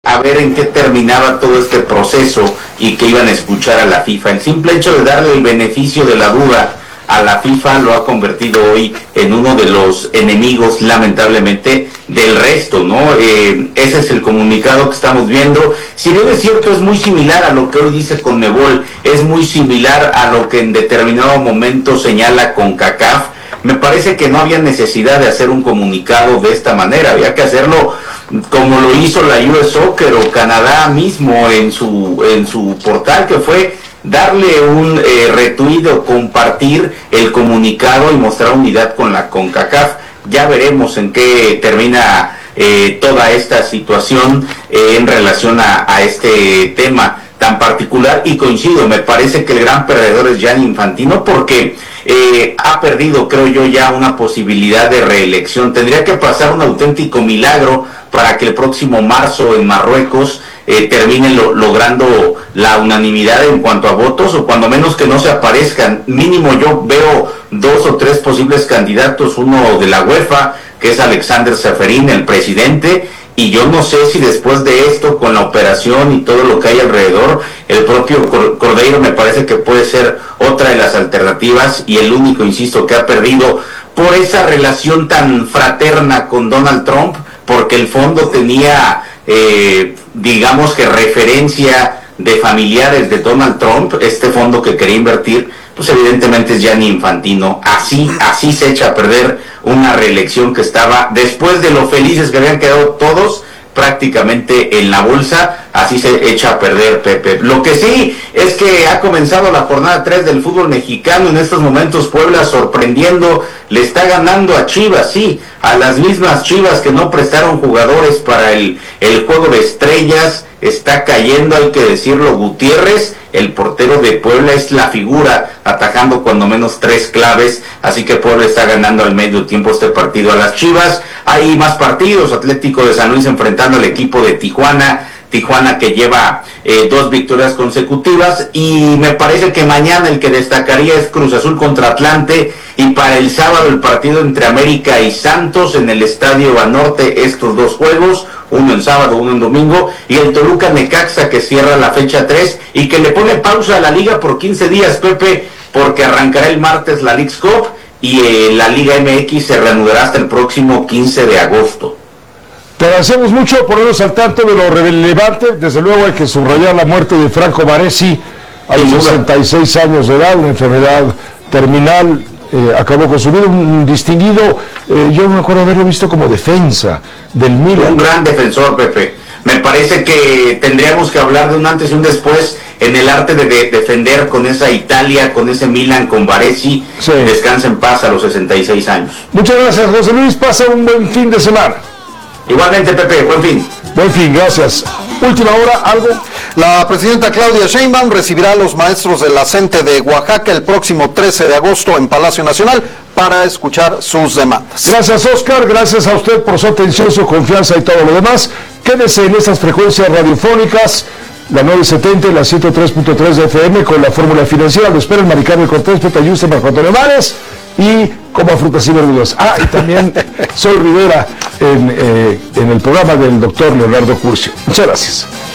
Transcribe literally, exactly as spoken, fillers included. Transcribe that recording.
a ver en qué terminaba todo este proceso y que iban a escuchar a la FIFA. El simple hecho de darle el beneficio de la duda a la FIFA lo ha convertido hoy en uno de los enemigos, lamentablemente, del resto, ¿no? Eh, ese es el comunicado que estamos viendo. Si bien es cierto, es muy similar a lo que hoy dice CONMEBOL, es muy similar a lo que en determinado momento señala CONCACAF. Me parece que no había necesidad de hacer un comunicado de esta manera, había que hacerlo como lo hizo la U S Soccer o Canadá mismo en su en su portal, que fue darle un eh, retweet o compartir el comunicado y mostrar unidad con la CONCACAF. Ya veremos en qué termina eh, toda esta situación eh, en relación a, a este tema tan particular, y coincido, me parece que el gran perdedor es Gianni Infantino, porque eh, ha perdido, creo yo, ya una posibilidad de reelección. Tendría que pasar un auténtico milagro para que el próximo marzo en Marruecos eh, termine lo, logrando la unanimidad en cuanto a votos, o cuando menos que no se aparezcan. Mínimo yo veo dos o tres posibles candidatos, uno de la UEFA, que es Alexander Ceferín, el presidente, y yo no sé si después de esto, con la operación y todo lo que hay alrededor, el propio Cordeiro me parece que puede ser otra de las alternativas, y el único, insisto, que ha perdido por esa relación tan fraterna con Donald Trump, porque el fondo tenía, eh, digamos que referencia de familiares de Donald Trump, este fondo que quería invertir, pues evidentemente es Gianni Infantino. Así, así se echa a perder una reelección que estaba, después de lo felices que habían quedado todos prácticamente en la bolsa, así se echa a perder, Pepe. Lo que sí es que ha comenzado la jornada tres del fútbol mexicano. En estos momentos Puebla, sorprendiendo, le está ganando a Chivas, sí, a las mismas Chivas que no prestaron jugadores para el, el juego de estrellas. Está cayendo, hay que decirlo, Gutiérrez, el portero de Puebla, es la figura, atajando cuando menos tres claves, así que Puebla está ganando al medio tiempo este partido a las Chivas. Hay más partidos, Atlético de San Luis enfrentando al equipo de Tijuana, Tijuana que lleva eh, dos victorias consecutivas, y me parece que mañana el que destacaría es Cruz Azul contra Atlante, y para el sábado el partido entre América y Santos en el Estadio Banorte, estos dos juegos, uno en sábado, uno en domingo, y el Toluca Necaxa que cierra la fecha tres y que le pone pausa a la liga por quince días, Pepe, porque arrancará el martes la Leagues Cup y eh, la Liga M X se reanudará hasta el próximo quince de agosto. Te agradecemos mucho por ponernos al tanto de lo relevante. Desde luego hay que subrayar la muerte de Franco Baresi a los sesenta y seis años de edad, una enfermedad terminal. Eh, acabó con su vida, un distinguido, eh, yo me acuerdo haberlo visto como defensa del Milan. Un gran defensor, Pepe. Me parece que tendríamos que hablar de un antes y un después en el arte de, de defender con esa Italia, con ese Milan, con Baresi. Sí. Descansa en paz a los sesenta y seis años. Muchas gracias, José Luis. Pasa un buen fin de semana. Igualmente, Pepe, buen fin. Buen fin, gracias. Última hora, algo. La presidenta Claudia Sheinbaum recibirá a los maestros de la CENTE de Oaxaca el próximo trece de agosto en Palacio Nacional para escuchar sus demandas. Gracias, Oscar. Gracias a usted por su atención, su confianza y todo lo demás. Quédese en estas frecuencias radiofónicas, la nueve setenta y la ciento tres punto tres de F M, con la fórmula financiera. Lo espera el Maricarmen Cortés, Pepe Ayuste, Marco Antonio Vares, y como frutas y verduras. Ah, y también Sol Rivera en, eh, en el programa del doctor Leonardo Curcio. Muchas gracias.